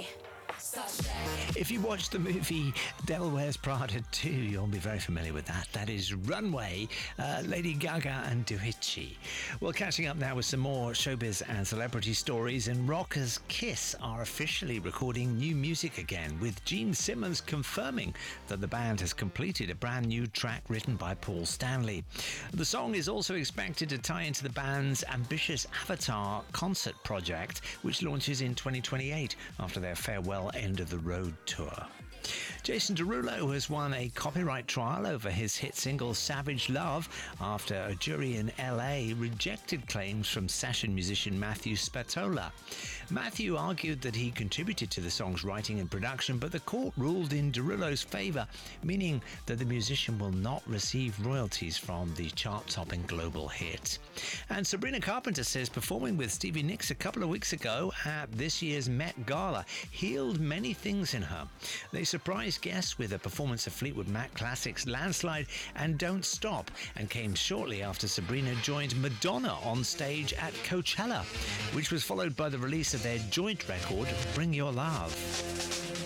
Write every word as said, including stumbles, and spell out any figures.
If you watch the movie Devil Wears Prada two, you'll be very familiar with that. That is Runway, uh, Lady Gaga and Doechii. Well, catching up now with some more showbiz and celebrity stories, and rockers Kiss are officially recording new music again, with Gene Simmons confirming that the band has completed a brand new track written by Paul Stanley. The song is also expected to tie into the band's ambitious Avatar concert project, which launches in twenty twenty-eight after their farewell end of the road tour. Jason Derulo has won a copyright trial over his hit single Savage Love after a jury in L A rejected claims from session musician Matthew Spatola. Matthew argued that he contributed to the song's writing and production, but the court ruled in Derulo's favour, meaning that the musician will not receive royalties from the chart-topping global hit. And Sabrina Carpenter says performing with Stevie Nicks a couple of weeks ago at this year's Met Gala healed many things in her. They surprised guests with a performance of Fleetwood Mac classics Landslide and Don't Stop, and came shortly after Sabrina joined Madonna on stage at Coachella, which was followed by the release of their joint record Bring Your Love.